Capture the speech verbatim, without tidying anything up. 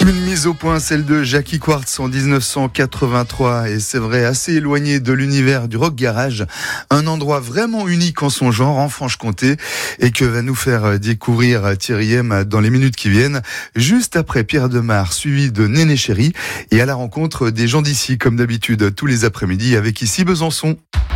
Une mise au point, celle de Jackie Quartz en dix-neuf cent quatre-vingt-trois, et c'est vrai, assez éloigné de l'univers du rock garage, un endroit vraiment unique en son genre en Franche-Comté, et que va nous faire découvrir Thierry M dans les minutes qui viennent, juste après Pierre Demar, suivi de Néné Chéri, et à la rencontre des gens d'ici, comme d'habitude, tous les après-midi, avec ici Besançon.